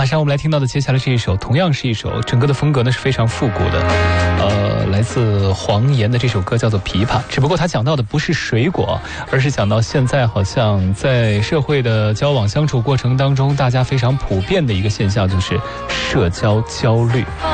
马上我们来听到的接下来这一首，同样是一首整个的风格呢是非常复古的，来自黄妍的这首歌叫做《琵琶》，只不过他讲到的不是水果，而是讲到现在好像在社会的交往相处过程当中，大家非常普遍的一个现象就是社交焦虑。